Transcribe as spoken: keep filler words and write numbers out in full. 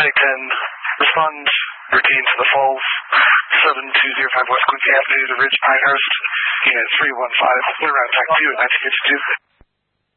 Paramedic ten, respond routine to the Falls, seven two zero five West Quincy Avenue, The Ridge, Pinehurst, unit three one five, clear around T A C two at nineteen fifty-two.